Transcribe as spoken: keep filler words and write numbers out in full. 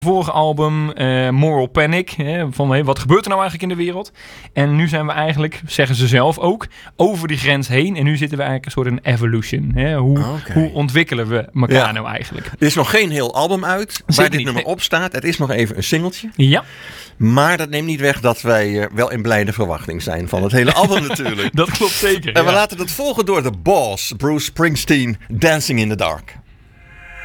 Vorige album, uh, Moral Panic, hè, van hey, wat gebeurt er nou eigenlijk in de wereld? En nu zijn we eigenlijk, zeggen ze zelf ook, over die grens heen. En nu zitten we eigenlijk een soort een evolution. Hè? Hoe, okay. hoe ontwikkelen we elkaar ja. nou eigenlijk? Er is nog geen heel album uit Zeker waar dit niet. nummer op staat. Het is nog even een singeltje. Ja. Maar dat neemt niet weg dat wij uh, wel in blijde verwachting zijn van het hele album natuurlijk. Dat klopt zeker. En we ja. laten het volgen door de Boss, Bruce Springsteen, Dancing in the Dark.